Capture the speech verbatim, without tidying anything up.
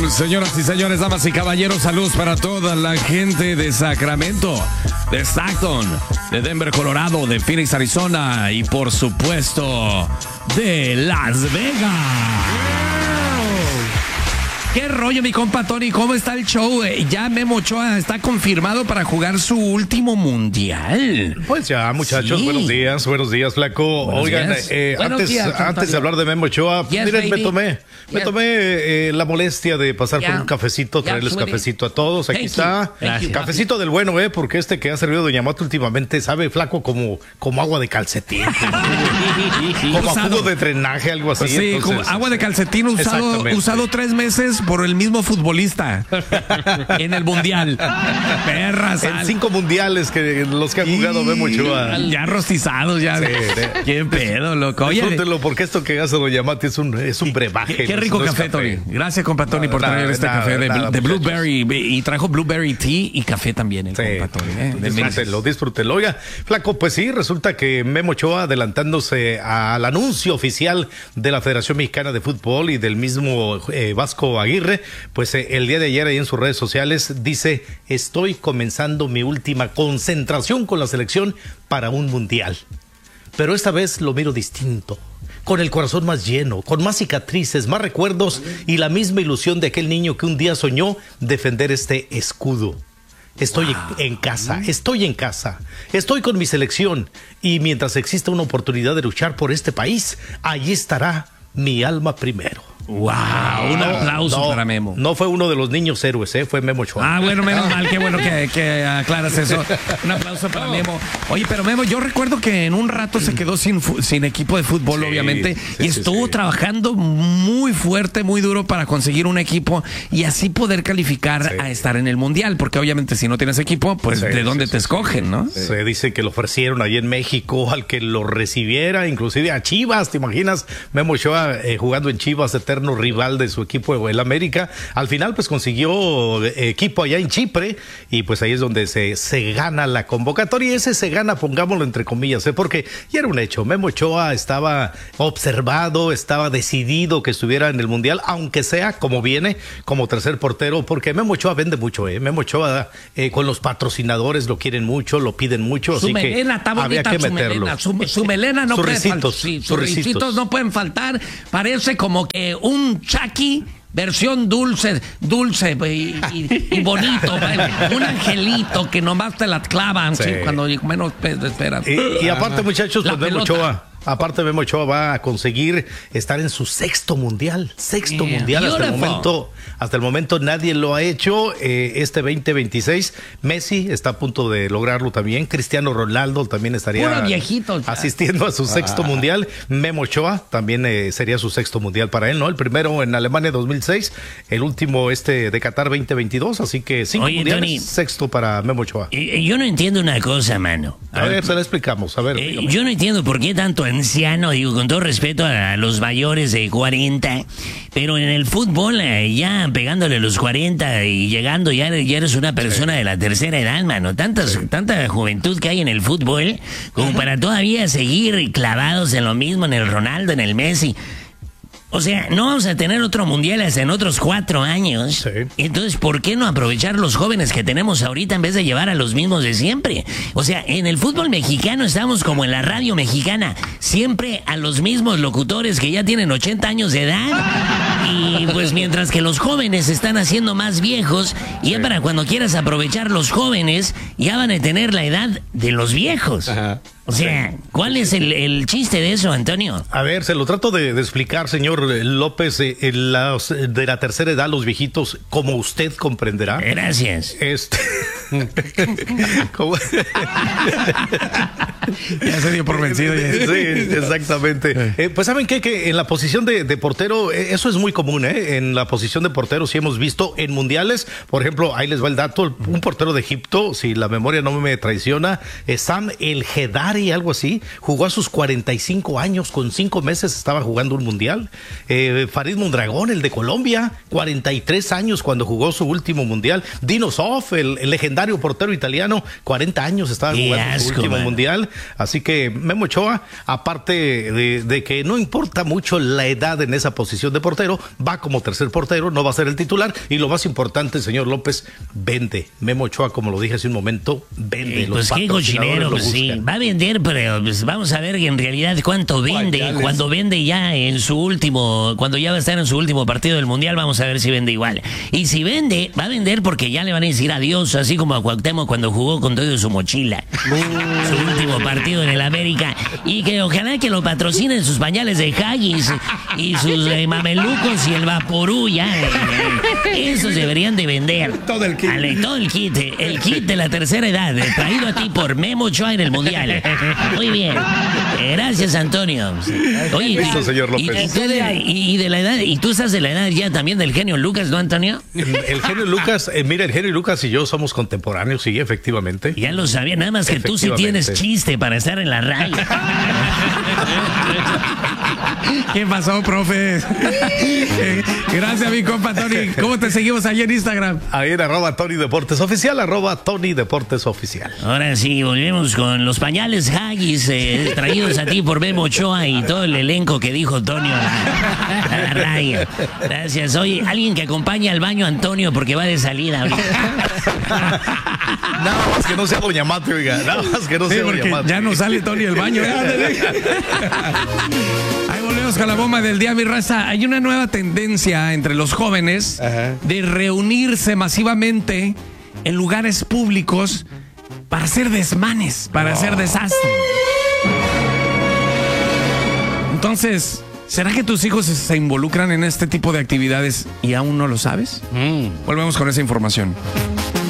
Señoras y señores, damas y caballeros, saludos para toda la gente de Sacramento, de Stockton, de Denver, Colorado, de Phoenix, Arizona y por supuesto de Las Vegas. ¿Qué rollo, mi compa Tony? ¿Cómo está el show? Ya Memo Ochoa está confirmado para jugar su último mundial. Pues ya, muchachos, sí. buenos días, buenos días, flaco. Buenos Oigan, días. Eh, antes, días, antes de hablar de Memo Ochoa, yes, miren, me tomé, me yes. tomé eh, la molestia de pasar yeah. por un cafecito, yeah, traerles cafecito a todos. Aquí Thank está. Cafecito del bueno, eh, porque este que ha servido Doña Mato últimamente sabe, flaco, como, como agua de calcetín. como a jugo de drenaje, algo así. Sí, entonces, como agua de calcetín usado, usado tres meses por el mismo futbolista en el mundial. Perras. En cinco mundiales que los que han jugado Memo Ochoa. Ya rostizados, ya. Sí, qué pedo, loco. Oye, disfrútenlo porque esto que hace Doña Mati es un, es un brebaje. Qué, qué rico no café, Tony. Gracias, compa Tony, por traer nada, este nada, café de, nada, de blueberry. Y trajo blueberry tea y café también, el sí, compa Tony. Eh, disfrútenlo, disfrútenlo. Oiga, flaco, pues sí, resulta que Memo Ochoa, adelantándose al anuncio oficial de la Federación Mexicana de Fútbol y del mismo eh, Vasco Aguirre, pues eh, el día de ayer ahí en sus redes sociales dice: estoy comenzando mi última concentración con la selección para un mundial, pero esta vez lo miro distinto, con el corazón más lleno, con más cicatrices, más recuerdos y la misma ilusión de aquel niño que un día soñó defender este escudo. Estoy wow. en, en casa, estoy en casa, estoy con mi selección y mientras exista una oportunidad de luchar por este país, allí estará mi alma primero. Wow, un aplauso no, para Memo. No fue uno de los niños héroes, ¿eh? Fue Memo Ochoa. Ah, bueno, menos mal, qué bueno que, que aclaras eso. Un aplauso para Memo. Oye, pero Memo, yo recuerdo que en un rato se quedó sin, sin equipo de fútbol, sí, obviamente, sí, y estuvo sí, sí. trabajando muy fuerte, muy duro para conseguir un equipo y así poder calificar sí. a estar en el Mundial, porque obviamente si no tienes equipo, pues sí, ¿de dónde sí, te sí, escogen, sí. no? Sí. Se dice que lo ofrecieron ahí en México al que lo recibiera, inclusive a Chivas, ¿te imaginas? Memo Ochoa eh, jugando en Chivas, eterno rival de su equipo, el América. Al final pues consiguió equipo allá en Chipre y pues ahí es donde se, se gana la convocatoria y ese se gana, pongámoslo entre comillas, ¿eh? Porque ya era un hecho. Memo Ochoa estaba observado, estaba decidido que estuviera en el Mundial, aunque sea como viene, como tercer portero, porque Memo Ochoa vende mucho, ¿eh? Memo Ochoa eh, con los patrocinadores lo quieren mucho, lo piden mucho, su así melena, que había que su meterlo. Melena, su, su melena no puede faltar. Sí, sus risitos no pueden faltar. Parece como que un Chucky versión dulce, dulce y, y, y bonito, un angelito que nomás te la clavan sí. Sí, cuando menos esperas. Y, y aparte, muchachos, pues Memo Ochoa, aparte Memo Ochoa va a conseguir estar en su sexto mundial, sexto yeah. mundial hasta el momento. Hasta el momento nadie lo ha hecho. Eh, este veinte veintiséis, Messi está a punto de lograrlo también. Cristiano Ronaldo también estaría viejito, asistiendo a su sexto ah. mundial. Memo Ochoa también eh, sería su sexto mundial para él, ¿no? El primero en Alemania dos mil seis, el último este de Qatar veinte veintidós, así que cinco Oye, mundiales, Tony, sexto para Memo Ochoa. Eh, yo no entiendo una cosa, mano. A, a ver, ver, se la explicamos. A ver, eh, yo no entiendo por qué tanto anciano, digo, con todo respeto a los mayores de cuarenta, pero en el fútbol eh, ya pegándole los cuarenta y llegando ya, ya eres una persona sí. de la tercera edad, mano. Tantas, sí. Tanta juventud que hay en el fútbol como para todavía seguir clavados en lo mismo, en el Ronaldo, en el Messi. O sea, no vamos a tener otro mundial hasta en otros cuatro años. Sí. Entonces, ¿por qué no aprovechar los jóvenes que tenemos ahorita en vez de llevar a los mismos de siempre? O sea, en el fútbol mexicano estamos como en la radio mexicana, siempre a los mismos locutores que ya tienen ochenta años de edad. Y pues mientras que los jóvenes se están haciendo más viejos, y ya sí. para cuando quieras aprovechar los jóvenes, ya van a tener la edad de los viejos. Ajá. O sea, ¿cuál es el, el chiste de eso, Antonio? A ver, se lo trato de, de explicar, señor López, eh, la, de la tercera edad, los viejitos, como usted comprenderá. Gracias. Este... ¿Cómo? Ya se dio por vencido. Ya. Sí, exactamente. Eh, pues saben qué? Que en la posición de, de portero, eh, eso es muy común, ¿eh? En la posición de portero sí hemos visto en mundiales, por ejemplo, ahí les va el dato, un portero de Egipto, si la memoria no me traiciona, es Sam El Haddad. Bari, algo así. Jugó a sus cuarenta y cinco años, con cinco meses estaba jugando un mundial. Eh, Farid Mondragón, el de Colombia, cuarenta y tres años cuando jugó su último mundial. Dino Zoff, el, el legendario portero italiano, cuarenta años estaba Qué jugando asco, su último man. mundial. Así que Memo Ochoa, aparte de, de que no importa mucho la edad en esa posición de portero, va como tercer portero, no va a ser el titular. Y lo más importante, señor López, vende. Memo Ochoa, como lo dije hace un momento, vende. Eh, Los pues qué patrocinadores cochinero, lo pues sí. buscan. Va a vender, pero pues, vamos a ver en realidad cuánto vende. Guayales. Cuando vende ya en su último, cuando ya va a estar en su último partido del Mundial, vamos a ver si vende igual. Y si vende, va a vender porque ya le van a decir adiós, así como a Cuauhtémoc cuando jugó con todo su mochila. Su último partido en el América. Y que ojalá que lo patrocinen sus pañales de Haggis y sus eh, mamelucos y el Vaporú ya. eh, eh, esos deberían de vender. Todo el kit. Ale, todo el kit. eh, El kit de la tercera edad, eh, traído a ti por Memo Ochoa en el Mundial. Muy bien. Eh, Gracias, Antonio. Oye, Listo, y- señor y, López. y tú de, y de la edad, y tú estás de la edad ya también del genio Lucas, ¿no, Antonio? El genio Lucas, eh, mira, el genio Lucas y yo somos contemporáneos, sí, efectivamente. Ya lo sabía, nada más que tú sí Efectivamente. tienes chiste para estar en la radio. ¿Qué pasó, profe? Eh, Gracias, mi compa Tony. ¿Cómo te seguimos allí en Instagram? Ahí en arroba Tony Deportes Oficial, arroba Tony Deportes Oficial. Ahora sí, volvemos con los pañales Haggis eh, traídos a ti por Memo Ochoa y todo el elenco que dijo Tonio a la, a la radio. Gracias. Oye, alguien que acompañe al baño a Antonio porque va de salida ahorita. Nada más que no sea Doña Mate, oiga. Nada más que no Sí, sea Doña porque Mate. ya no sale Tony del baño. ¿eh? Ahí volvemos con la bomba del día, mi raza. Hay una nueva tendencia entre los jóvenes Ajá. de reunirse masivamente en lugares públicos para hacer desmanes, para hacer desastre. Entonces, ¿será que tus hijos se- se involucran en este tipo de actividades y aún no lo sabes? Volvemos con esa información.